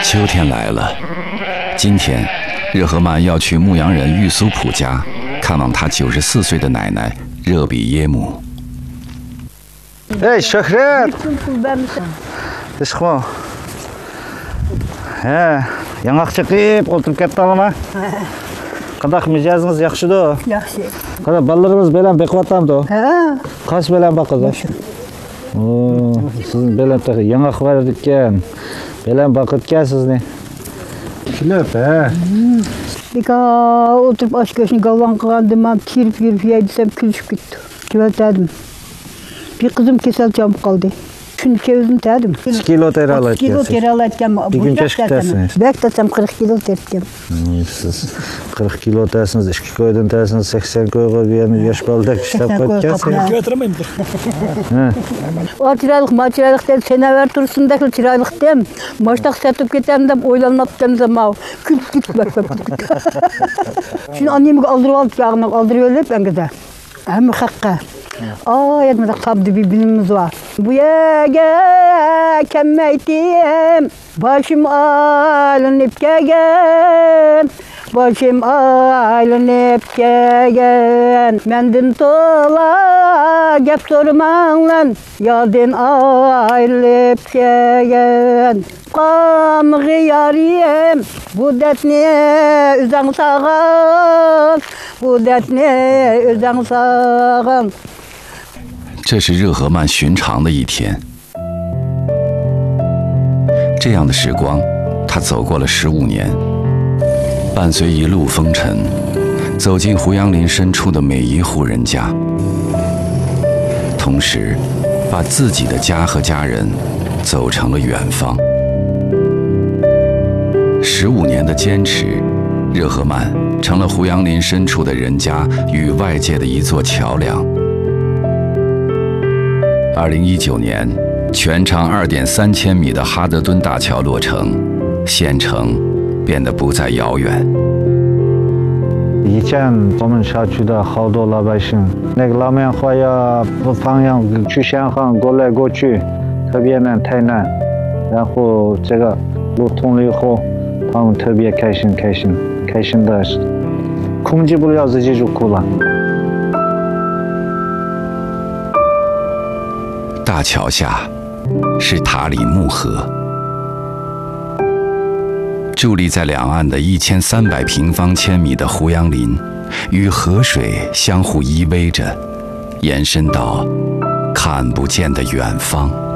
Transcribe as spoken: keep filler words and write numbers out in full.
秋天来了，今天，热河曼要去牧羊人玉苏普家看望他九十四岁的奶奶热比耶姆。 哎，Şöhret. Ишқо. Ә, яңақшы қиып отырып кетті ма? Қандай мижазыңыз жақсы до? Жақсы. Қандай балаларыңыз белән бекіп атамды? Ә. Қаш белән бақыз? О, сіздің белән тағы яңақ бар екен. Белән бақыт кәсізне. Күліп, ә? Бека отырып аш көшін қалған қылғанды мам киріп-киріп ейдісем күлішіп кетті. Кебәтәдім. Bir kızım kesel çabuk kaldı. Şunu çevirdim dedim. Kaç kilo teri alaydı? Kilo teri alaydım. Bir gün keşke tersiniz. Belki desem kırk kilo terdim. Siz kırk kilo tersiniz, iki koydan tersiniz, seksen koyga bir yanı yaş baldak işlep koyarken. Götüremeyin. O çıraylık, maçıraylık dedi, sene ver dursun da çıraylık dem. Maçtak satıp geten dem, oylanıp dem zaman. Kül kül bak bak. Şimdi annemi aldırıp alıp yağına aldırıyorlar ben gider. Hem hakka. Aa, yadımda sabdı bir bilimimiz var. Bu yege kemmeytim, başım alınıp gegen, başım alınıp gegen. Mendin tola gep sorman lan, yadın ayrılıp gegen. Qamğı yariyem, bu dertne üzən sağal, bu dertne üzən sağal。 这是热河曼寻常的一天。这样的时光，他走过了十五年，伴随一路风尘，走进胡杨林深处的每一户人家，同时把自己的家和家人走成了远方。十五年的坚持，热河曼成了胡杨林深处的人家与外界的一座桥梁。二零一九年，全长二点三千米的哈德敦大桥落成，县城变得不再遥远。 以前我们小区的好多老百姓，那个拉面花呀，不方向去香港过来过去，特别难，太难。然后这个路通了以后，他们特别开心，开心，开心的，控制不了自己就哭了。 大桥下是塔里木河，伫立在两岸的一千三百平方千米的胡杨林，与河水相互依偎着，延伸到看不见的远方。